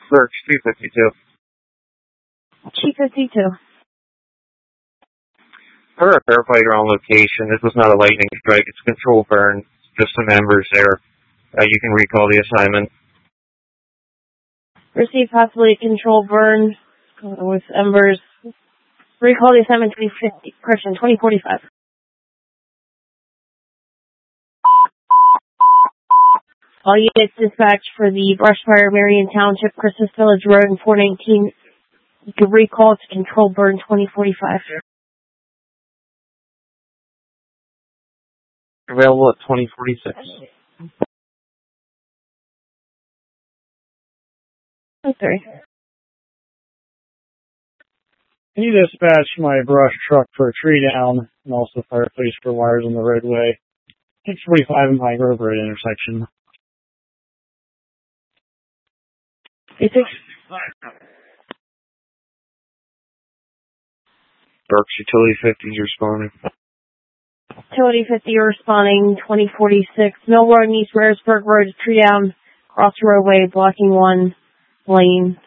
Clerks 252. 252. Verify your own location. This was not a lightning strike. It's a control burn. Just some embers there. You can recall the assignment. Receive possibly a control burn with embers. Recall the assignment 2045. All units dispatched for the brush fire, Marion Township, Christmas Village Road, and 419. You can recall to control burn 2045. Available at 2046. Okay. Can you dispatch my brush truck for a tree down and also fire police for wires on the roadway? 645 in High Grove Road intersection. 86. Berks Utility 50 is responding. Utility 50 responding 2046. Mill Road and East Raresburg Road, tree down, cross roadway, blocking one lane.